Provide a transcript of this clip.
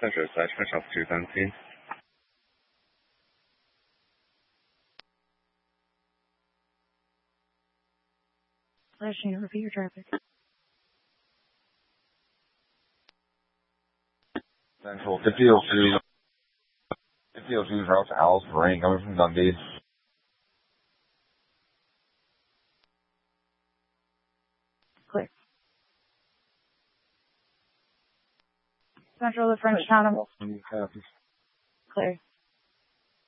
passengers at charge of 217. Flashing, repeat your traffic. Central 5002. 5002 is route to Alice Rain coming from Dundee. Clear. Central, the French Town. Clear.